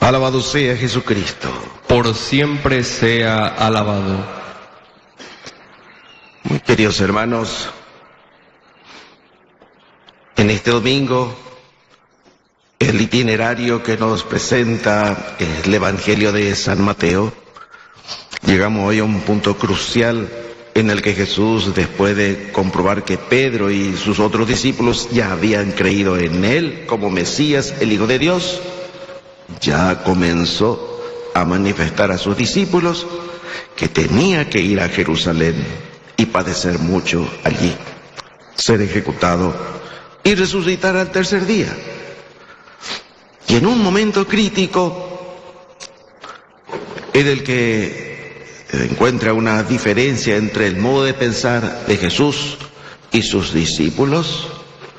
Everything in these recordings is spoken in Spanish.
Alabado sea Jesucristo. Por siempre sea alabado. Muy queridos hermanos, en este domingo el itinerario que nos presenta el Evangelio de San Mateo, llegamos hoy a un punto crucial en el que Jesús, después de comprobar que Pedro y sus otros discípulos ya habían creído en Él como Mesías, el Hijo de Dios, ya comenzó a manifestar a sus discípulos que tenía que ir a Jerusalén y padecer mucho allí, ser ejecutado y resucitar al tercer día. Y en un momento crítico en el que encuentra una diferencia entre el modo de pensar de Jesús y sus discípulos,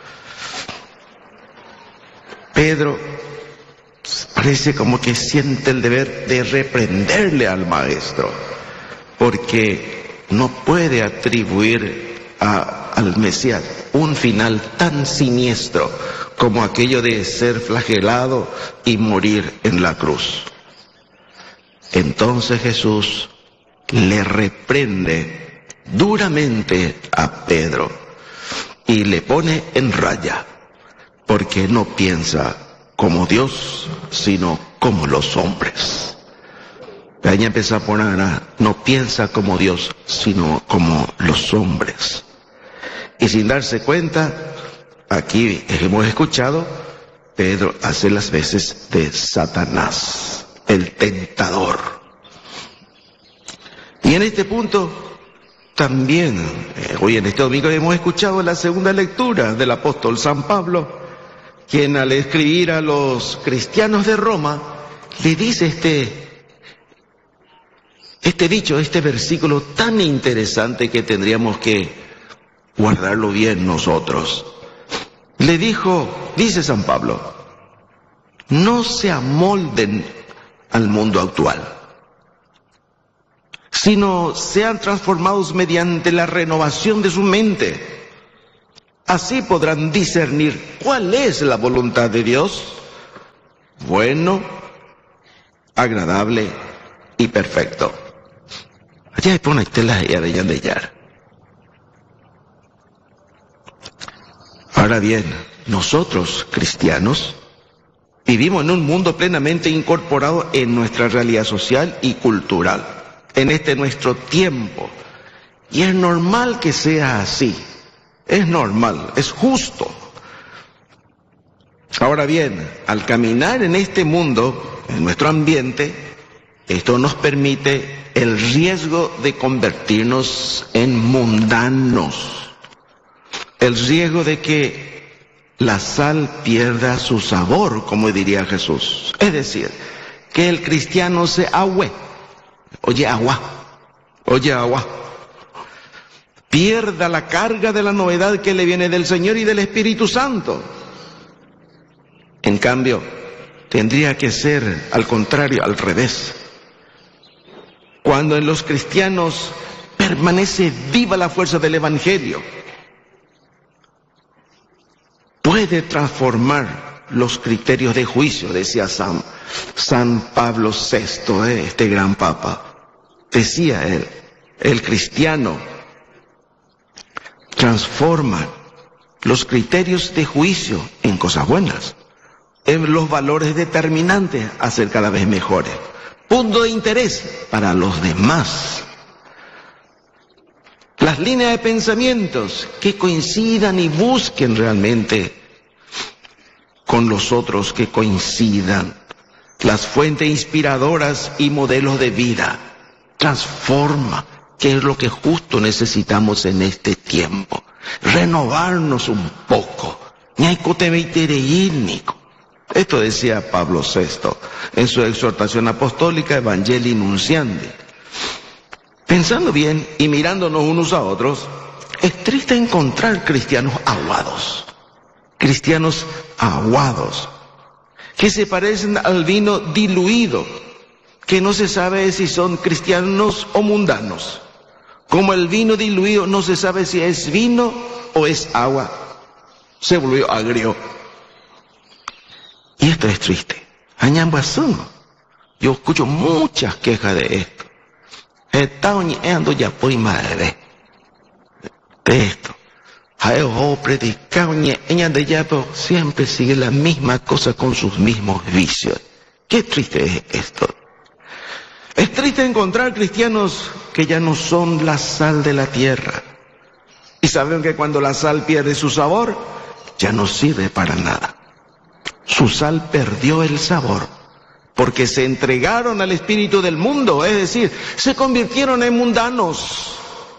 Pedro parece como que siente el deber de reprenderle al maestro, porque no puede atribuir al Mesías un final tan siniestro como aquello de ser flagelado y morir en la cruz. Entonces Jesús le reprende duramente a Pedro y le pone en raya, porque no piensa como Dios, sino como los hombres. Ahí empieza a poner, no piensa como Dios, sino como los hombres. Y sin darse cuenta, aquí hemos escuchado, Pedro hace las veces de Satanás, el tentador. Y en este punto, también, hoy en este domingo hemos escuchado la segunda lectura del apóstol San Pablo, quien al escribir a los cristianos de Roma, le dice este dicho, este versículo tan interesante que tendríamos que guardarlo bien nosotros. Le dijo, dice San Pablo, no se amolden al mundo actual, sino sean transformados mediante la renovación de su mente. Así podrán discernir cuál es la voluntad de Dios, bueno, agradable y perfecto. Allá pone telas y arellandellar. Ahora bien, nosotros, cristianos, vivimos en un mundo plenamente incorporado en nuestra realidad social y cultural, en nuestro tiempo. Y es normal que sea así. Es normal, es justo. Ahora bien, al caminar en este mundo, en nuestro ambiente, esto nos permite el riesgo de convertirnos en mundanos. El riesgo de que la sal pierda su sabor, como diría Jesús. Es decir, que el cristiano se agüe. Oye agua. Pierda la carga de la novedad que le viene del Señor y del Espíritu Santo. En cambio, tendría que ser al contrario, al revés. Cuando en los cristianos permanece viva la fuerza del Evangelio, puede transformar los criterios de juicio, decía San Pablo VI, este gran papa. Decía él, el cristiano transforma los criterios de juicio en cosas buenas, en los valores determinantes a ser cada vez mejores, punto de interés para los demás. Las líneas de pensamientos que coincidan y busquen realmente con los otros que coincidan, las fuentes inspiradoras y modelos de vida, transforma, que es lo que justo necesitamos en este tiempo. Renovarnos un poco. Esto decía Pablo VI en su exhortación apostólica Evangelii Nunciandi. Pensando bien y mirándonos unos a otros, es triste encontrar cristianos aguados, que se parecen al vino diluido, que no se sabe si son cristianos o mundanos. Como el vino diluido no se sabe si es vino o es agua, se volvió agrio. Y esto es triste. Añambuazón. Yo escucho muchas quejas de esto. Está oñando ya por madre. De esto. Predicado ella de ya, pero siempre sigue la misma cosa con sus mismos vicios. Qué triste es esto. Es triste encontrar cristianos que ya no son la sal de la tierra. Y saben que cuando la sal pierde su sabor, ya no sirve para nada. Su sal perdió el sabor, porque se entregaron al espíritu del mundo, es decir, se convirtieron en mundanos.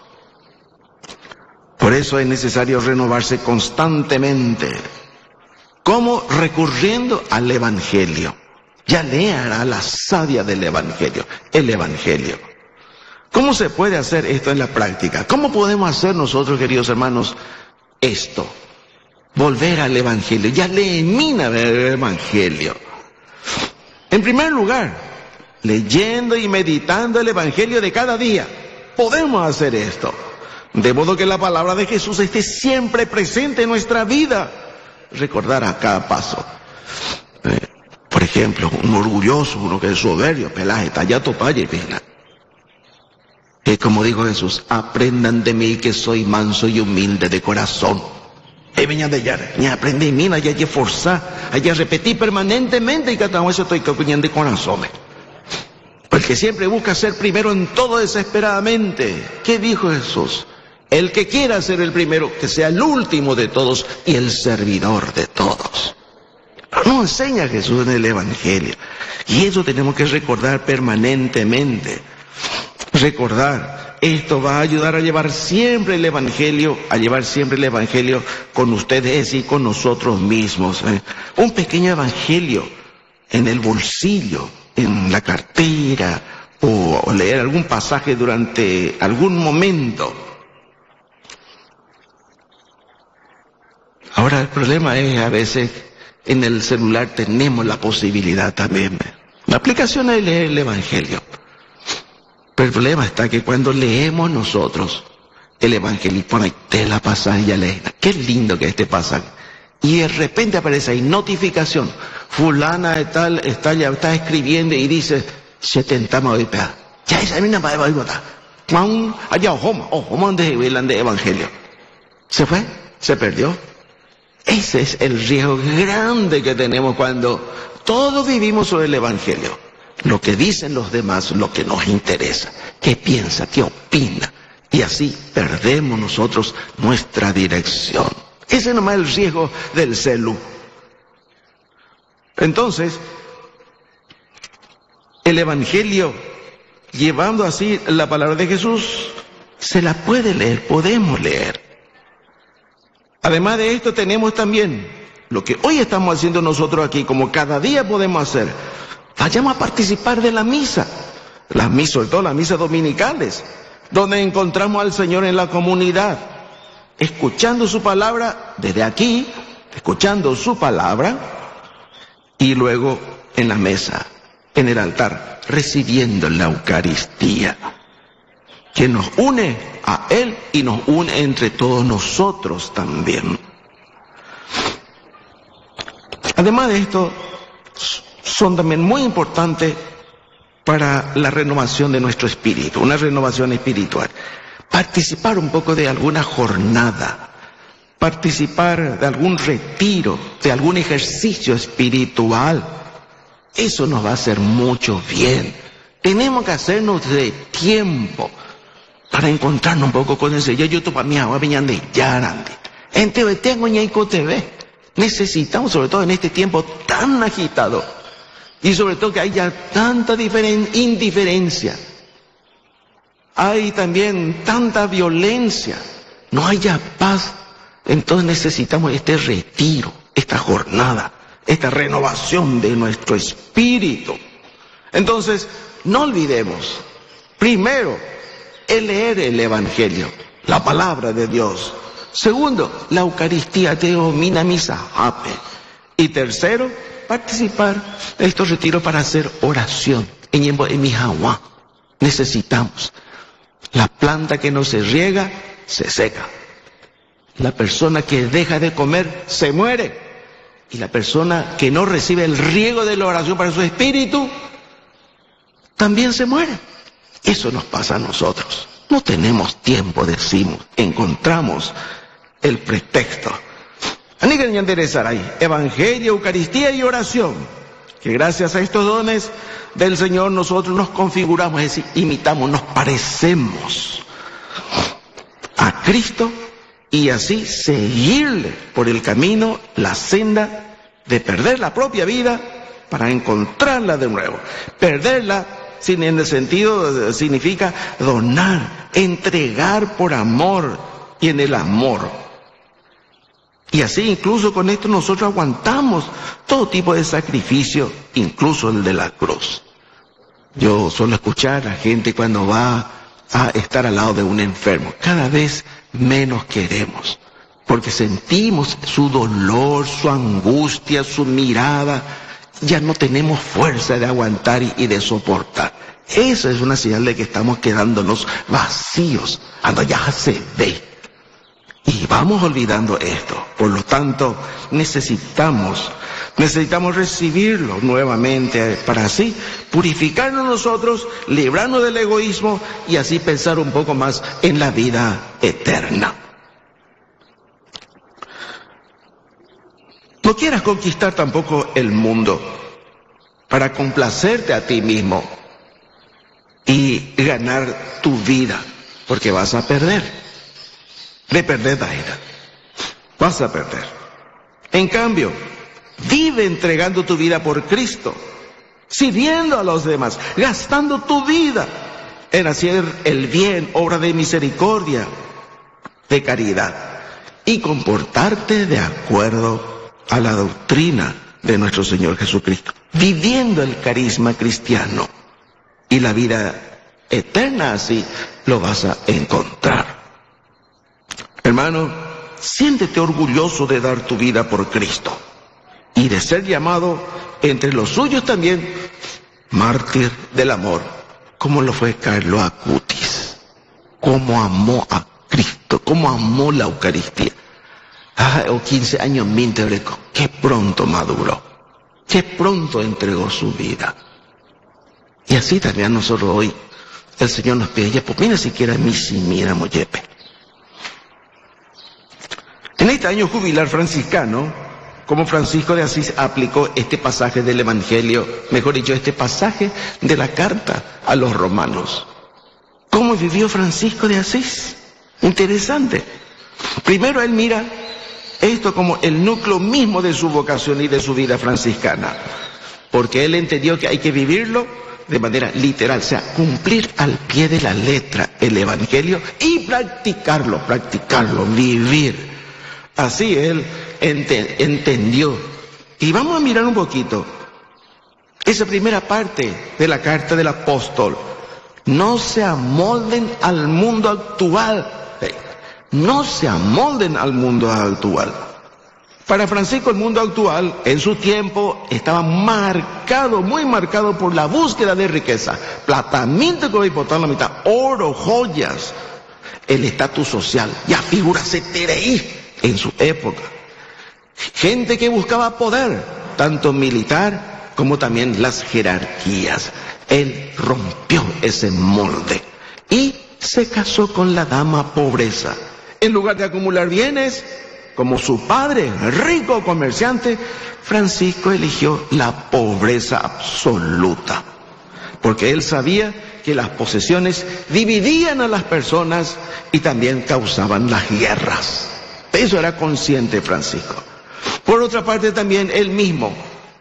Por eso es necesario renovarse constantemente. ¿Cómo? Recurriendo al Evangelio. Ya leerá la savia del Evangelio, el Evangelio. ¿Cómo se puede hacer esto en la práctica? ¿Cómo podemos hacer nosotros, queridos hermanos, esto? Volver al Evangelio. Ya elimina el Evangelio. En primer lugar, leyendo y meditando el Evangelio de cada día. Podemos hacer esto. De modo que la palabra de Jesús esté siempre presente en nuestra vida. Recordar a cada paso. Por ejemplo, un orgulloso, uno que es soberbio, pelaje, talla, topalla y pela. Como dijo Jesús, aprendan de mí que soy manso y humilde de corazón. Venía de allá, ni aprendí de mí, hay que forzar, hay que repetir permanentemente y cada vez estoy capuñando de corazón. Porque siempre busca ser primero en todo desesperadamente. ¿Qué dijo Jesús? El que quiera ser el primero, que sea el último de todos y el servidor de todos. No enseña Jesús en el Evangelio. Y eso tenemos que recordar permanentemente. Recordar, esto va a ayudar a llevar siempre el Evangelio, con ustedes y con nosotros mismos. Un pequeño Evangelio en el bolsillo, en la cartera, o leer algún pasaje durante algún momento. Ahora el problema es a veces en el celular tenemos la posibilidad también. La aplicación es leer el Evangelio. Pero el problema está que cuando leemos nosotros el Evangelio, por ahí te la pasas y ya lees. Qué lindo que este pasaje. Y de repente aparece ahí notificación. Fulana de tal está escribiendo y dice 70 mauipa. Ya esa mina va a votar. Allá ojoma de Evangelio. ¿Se fue? ¿Se perdió? Ese es el riesgo grande que tenemos cuando todos vivimos sobre el Evangelio. Lo que dicen los demás, lo que nos interesa. ¿Qué piensa? ¿Qué opina? Y así perdemos nosotros nuestra dirección. Ese nomás es el riesgo del celu. Entonces, el Evangelio, llevando así la palabra de Jesús, se la puede leer, podemos leer. Además de esto tenemos también lo que hoy estamos haciendo nosotros aquí, como cada día podemos hacer. Vayamos a participar de la misa, las misas, sobre todo las misas dominicales, donde encontramos al Señor en la comunidad, escuchando su palabra desde aquí, escuchando su palabra, y luego en la mesa, en el altar, recibiendo la Eucaristía, que nos une a Él y nos une entre todos nosotros también. Además de esto, son también muy importantes para la renovación de nuestro espíritu, una renovación espiritual. Participar un poco de alguna jornada, participar de algún retiro, de algún ejercicio espiritual. Eso nos va a hacer mucho bien. Tenemos que hacernos de tiempo para encontrarnos un poco con el Señor. Yo para mí ahora venían de Yarande. En tengo ñaico TV. Necesitamos, sobre todo en este tiempo tan agitado, y sobre todo que haya tanta indiferencia. Hay también tanta violencia. No haya paz. Entonces necesitamos este retiro, esta jornada, esta renovación de nuestro espíritu. Entonces, no olvidemos, primero, el leer el Evangelio, la palabra de Dios. Segundo, la Eucaristía te domina misa. Y tercero, participar de estos retiros para hacer oración. En mi Jaguá necesitamos. La planta que no se riega, se seca. La persona que deja de comer, se muere. Y la persona que no recibe el riego de la oración para su espíritu, también se muere. Eso nos pasa a nosotros. No tenemos tiempo, decimos, encontramos el pretexto. Evangelio, Eucaristía y oración. Que gracias a estos dones del Señor nosotros nos configuramos, es decir, imitamos, nos parecemos a Cristo y así seguirle por el camino, la senda de perder la propia vida para encontrarla de nuevo. Perderla, en el sentido, significa donar, entregar por amor y en el amor. Y así incluso con esto nosotros aguantamos todo tipo de sacrificio, incluso el de la cruz. Yo suelo escuchar a la gente cuando va a estar al lado de un enfermo. Cada vez menos queremos, porque sentimos su dolor, su angustia, su mirada. Ya no tenemos fuerza de aguantar y de soportar. Esa es una señal de que estamos quedándonos vacíos. Ya se ve. Y vamos olvidando esto. Por lo tanto, necesitamos recibirlo nuevamente para así purificarnos nosotros, librarnos del egoísmo y así pensar un poco más en la vida eterna. No quieras conquistar tampoco el mundo para complacerte a ti mismo y ganar tu vida, porque vas a perder. De perder la ira. Vas a perder. En cambio, vive entregando tu vida por Cristo, sirviendo a los demás, gastando tu vida en hacer el bien, obra de misericordia, de caridad, y comportarte de acuerdo a la doctrina de nuestro Señor Jesucristo, viviendo el carisma cristiano, y la vida eterna así lo vas a encontrar. Hermano, siéntete orgulloso de dar tu vida por Cristo y de ser llamado entre los suyos también mártir del amor, como lo fue Carlo Acutis. Cómo amó a Cristo, cómo amó la Eucaristía. 15 años míntegos, qué pronto maduró, qué pronto entregó su vida. Y así también nosotros hoy, el Señor nos pide, pues mira siquiera mira moyepe. En este año jubilar franciscano, como Francisco de Asís aplicó este pasaje del Evangelio, mejor dicho, este pasaje de la carta a los romanos. ¿Cómo vivió Francisco de Asís? Interesante. Primero él mira esto como el núcleo mismo de su vocación y de su vida franciscana, porque él entendió que hay que vivirlo de manera literal, o sea, cumplir al pie de la letra el Evangelio y practicarlo, vivir. Así él entendió. Y vamos a mirar un poquito esa primera parte de la carta del apóstol. No se amolden al mundo actual. No se amolden al mundo actual. Para Francisco el mundo actual, en su tiempo, estaba marcado, muy marcado por la búsqueda de riqueza. Plata, minta que botar la mitad, oro, joyas, el estatus social. Ya figúrase Tereí en su época. Gente que buscaba poder, tanto militar como también las jerarquías. Él rompió ese molde y se casó con la dama pobreza. En lugar de acumular bienes, como su padre, rico comerciante, Francisco eligió la pobreza absoluta. Porque él sabía que las posesiones dividían a las personas y también causaban las guerras. De eso era consciente Francisco. Por otra parte también él mismo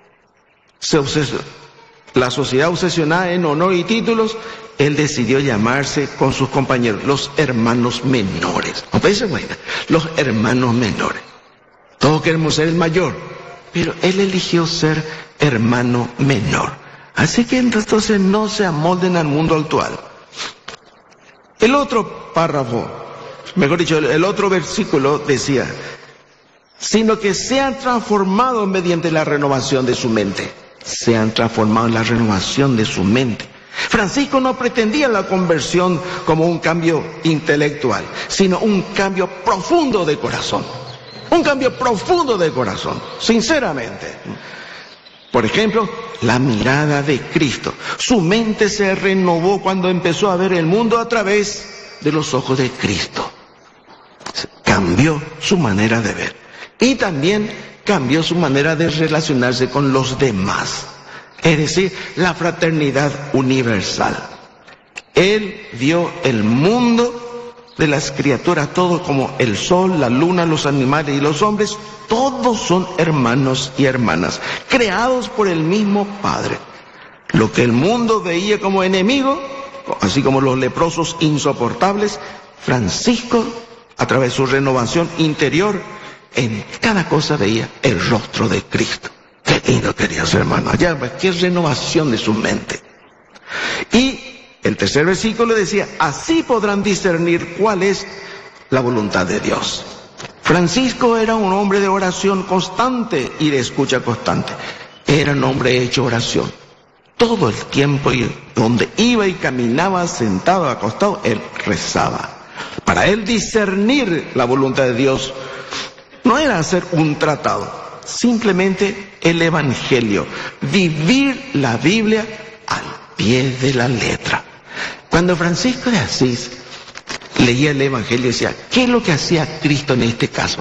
la sociedad obsesionada en honor y títulos, él decidió llamarse con sus compañeros los hermanos menores. ¿No parece buena? Los hermanos menores. Todos queremos ser el mayor, pero él eligió ser hermano menor. Así que entonces no se amolden al mundo actual. El otro párrafo, mejor dicho, el otro versículo decía, sino que sean transformados mediante la renovación de su mente. Sean transformados en la renovación de su mente. Francisco no pretendía la conversión como un cambio intelectual, sino un cambio profundo de corazón. Un cambio profundo de corazón, sinceramente. Por ejemplo, la mirada de Cristo. Su mente se renovó cuando empezó a ver el mundo a través de los ojos de Cristo. Cambió su manera de ver. Y también cambió su manera de relacionarse con los demás. Es decir, la fraternidad universal. Él vio el mundo de las criaturas, todo como el sol, la luna, los animales y los hombres, todos son hermanos y hermanas, creados por el mismo Padre. Lo que el mundo veía como enemigo, así como los leprosos insoportables, Francisco, a través de su renovación interior, en cada cosa veía el rostro de Cristo. Qué lindo, queridos hermanos, ya, qué renovación de su mente. Y el tercer versículo decía, así podrán discernir cuál es la voluntad de Dios. Francisco era un hombre de oración constante y de escucha constante. Era un hombre hecho oración. Todo el tiempo, y donde iba y caminaba, sentado, acostado, él rezaba. Para él discernir la voluntad de Dios no era hacer un tratado, simplemente el Evangelio, vivir la Biblia al pie de la letra. Cuando Francisco de Asís leía el Evangelio, decía, ¿qué es lo que hacía Cristo en este caso?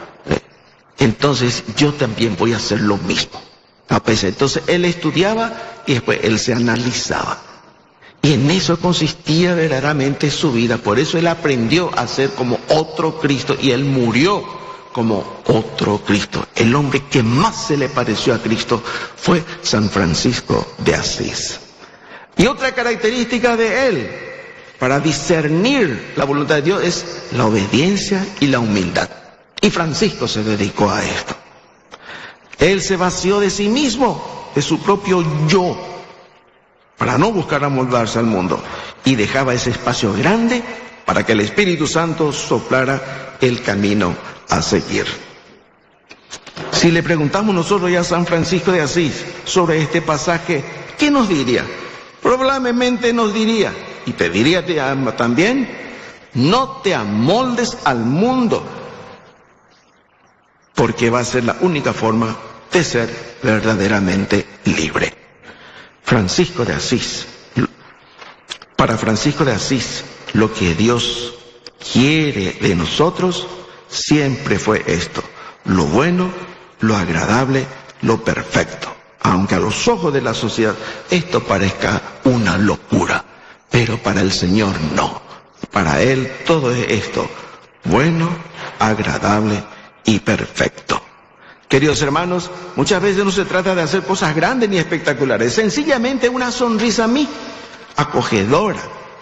Entonces yo también voy a hacer lo mismo. Entonces él estudiaba y después él se analizaba. Y en eso consistía verdaderamente su vida. Por eso él aprendió a ser como otro Cristo y él murió como otro Cristo. El hombre que más se le pareció a Cristo fue San Francisco de Asís. Y otra característica de él, para discernir la voluntad de Dios, es la obediencia y la humildad. Y Francisco se dedicó a esto. Él se vació de sí mismo, de su propio yo, para no buscar amoldarse al mundo. Y dejaba ese espacio grande para que el Espíritu Santo soplara el camino a seguir. Si le preguntamos nosotros ya a San Francisco de Asís sobre este pasaje, ¿qué nos diría? Probablemente nos diría, y te diría también, no te amoldes al mundo, porque va a ser la única forma de ser verdaderamente libre. Francisco de Asís, para Francisco de Asís, lo que Dios quiere de nosotros siempre fue esto, lo bueno, lo agradable, lo perfecto. Aunque a los ojos de la sociedad esto parezca una locura, pero para el Señor no. Para Él todo es esto, bueno, agradable y perfecto. Queridos hermanos, muchas veces no se trata de hacer cosas grandes ni espectaculares, sencillamente una sonrisa a mí, acogedora.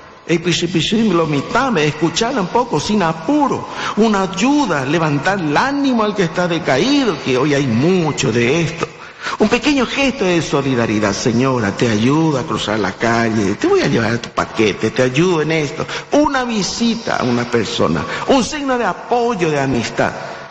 Escuchar un poco, sin apuro, una ayuda, levantar el ánimo al que está decaído, que hoy hay mucho de esto. Un pequeño gesto de solidaridad, señora, te ayudo a cruzar la calle, te voy a llevar tu paquete, te ayudo en esto. Una visita a una persona, un signo de apoyo, de amistad.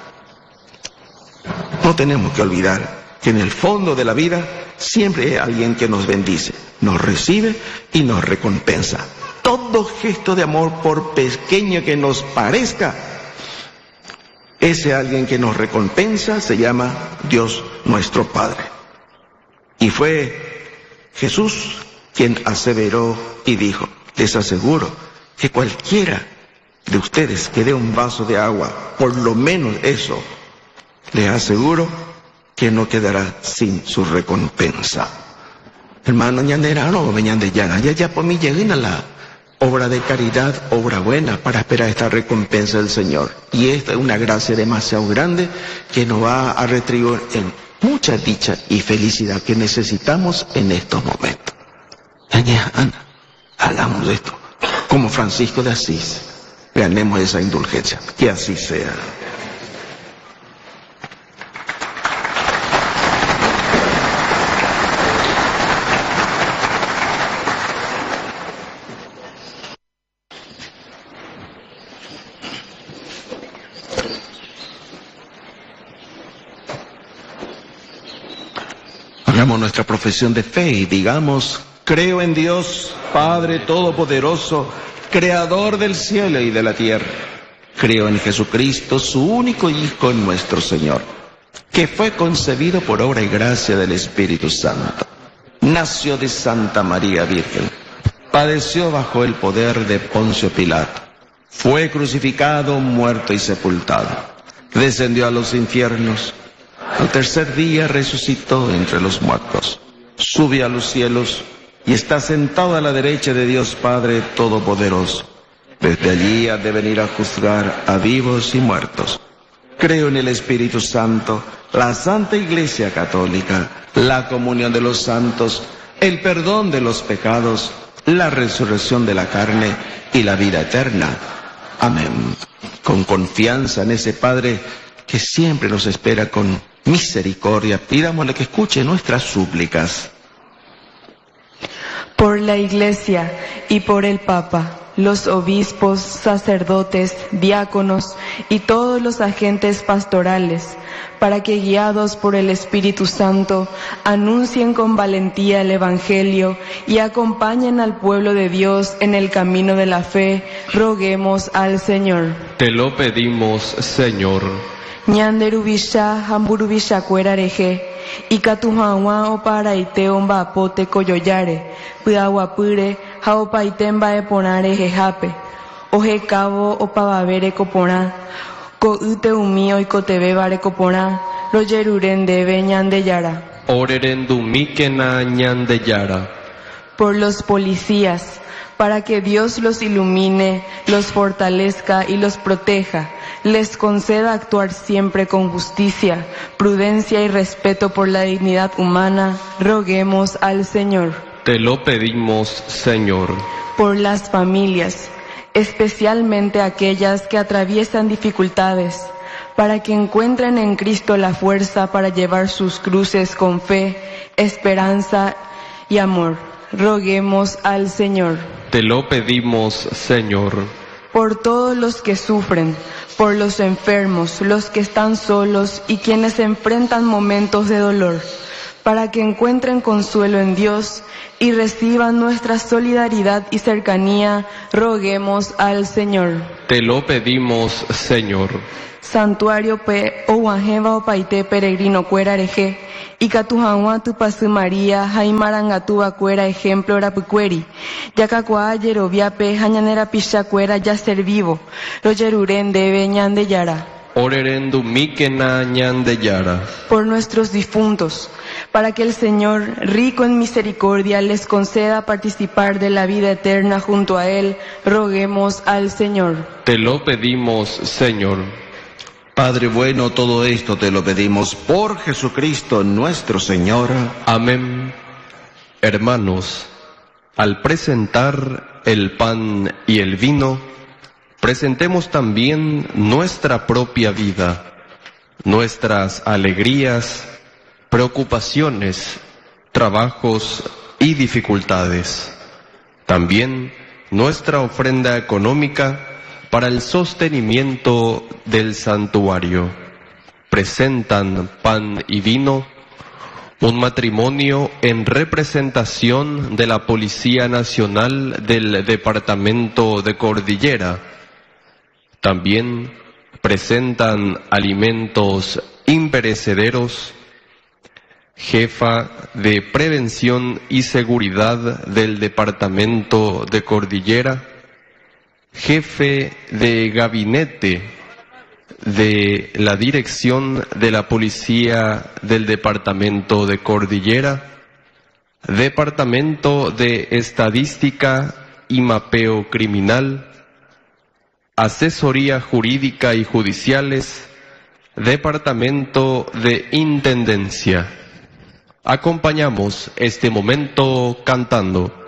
No tenemos que olvidar que en el fondo de la vida siempre hay alguien que nos bendice, nos recibe y nos recompensa. Todo gesto de amor, por pequeño que nos parezca, ese alguien que nos recompensa se llama Dios nuestro Padre. Y fue Jesús quien aseveró y dijo, les aseguro que cualquiera de ustedes que dé un vaso de agua, por lo menos eso, les aseguro que no quedará sin su recompensa. Hermano, ñandera, no, ñande ya por mí lleguen a la obra de caridad, obra buena, para esperar esta recompensa del Señor. Y esta es una gracia demasiado grande que nos va a retribuir en mucha dicha y felicidad que necesitamos en estos momentos. Ana, hagamos esto. Como Francisco de Asís, ganemos esa indulgencia. Que así sea. Hagamos nuestra profesión de fe y digamos, creo en Dios, Padre Todopoderoso, Creador del cielo y de la tierra. Creo en Jesucristo, su único Hijo, nuestro Señor, que fue concebido por obra y gracia del Espíritu Santo. Nació de Santa María Virgen. Padeció bajo el poder de Poncio Pilato. Fue crucificado, muerto y sepultado. Descendió a los infiernos. Al tercer día resucitó entre los muertos. Subió a los cielos y está sentado a la derecha de Dios Padre Todopoderoso. Desde allí ha de venir a juzgar a vivos y muertos. Creo en el Espíritu Santo, la Santa Iglesia Católica, la comunión de los santos, el perdón de los pecados, la resurrección de la carne y la vida eterna. Amén. Con confianza en ese Padre que siempre nos espera con misericordia, pidámosle que escuche nuestras súplicas. Por la Iglesia y por el Papa, los obispos, sacerdotes, diáconos y todos los agentes pastorales, para que guiados por el Espíritu Santo anuncien con valentía el Evangelio y acompañen al pueblo de Dios en el camino de la fe, roguemos al Señor. Te lo pedimos, Señor. Ñanderubisha hamburubisha cuerareje, y catujawa o paraite omba pote coyoyare, pyaguapyre ha opaite mba'eporãre jehápe, ohecavo opavavére koporã, ko'ýte umi oikotevévare koporã, rojerure ndéve Ñandejára. Orerendumíkena Ñandejára. Por los policías, para que Dios los ilumine, los fortalezca y los proteja, les conceda actuar siempre con justicia, prudencia y respeto por la dignidad humana, roguemos al Señor. Te lo pedimos, Señor. Por las familias, especialmente aquellas que atraviesan dificultades, para que encuentren en Cristo la fuerza para llevar sus cruces con fe, esperanza y amor. Roguemos al Señor. Te lo pedimos, Señor. Por todos los que sufren, por los enfermos, los que están solos y quienes enfrentan momentos de dolor, para que encuentren consuelo en Dios y reciban nuestra solidaridad y cercanía, roguemos al Señor. Te lo pedimos, Señor. Santuario pe ouajeva opaite peregrino cuerareje, y catujawa tu pasü María, jaimarangatuba cuera ejemplo rapykuéri, jakakuaa jeroviápe ha ñanerapicha cuera ya ser vivo, rojerure ndéve Ñandejára. Orerendumíkena Ñandejára. Por nuestros difuntos, para que el Señor, rico en misericordia, les conceda participar de la vida eterna junto a Él, roguemos al Señor. Te lo pedimos, Señor. Padre bueno, todo esto te lo pedimos por Jesucristo nuestro Señor. Amén. Hermanos, al presentar el pan y el vino, presentemos también nuestra propia vida, nuestras alegrías, preocupaciones, trabajos y dificultades. También nuestra ofrenda económica para el sostenimiento del santuario. Presentan pan y vino, un matrimonio en representación de la Policía Nacional del Departamento de Cordillera. También presentan alimentos imperecederos, jefa de Prevención y Seguridad del Departamento de Cordillera, jefe de gabinete de la Dirección de la Policía del Departamento de Cordillera, Departamento de Estadística y Mapeo Criminal, Asesoría Jurídica y Judiciales, Departamento de Intendencia. Acompañamos este momento cantando.